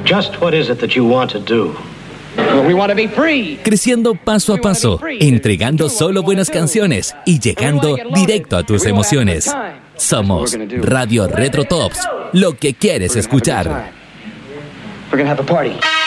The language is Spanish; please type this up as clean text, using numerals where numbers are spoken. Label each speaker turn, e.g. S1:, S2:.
S1: Just what is it that you want to do?
S2: Creciendo paso a paso, entregando solo buenas canciones y llegando directo a tus emociones. Somos Radio Retro Tops, lo que quieres escuchar.
S3: We're gonna have a party.